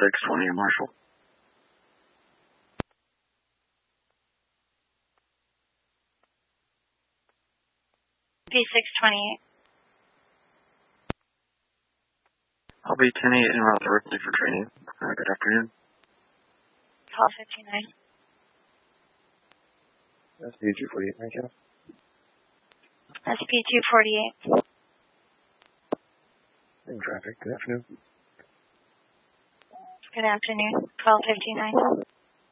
620 in Marshall. B628. I'll be 10-8 en route to Ripley for training. Good afternoon. Call 59. SP248, thank you. SP248. In traffic, good afternoon. Good afternoon. Call 59.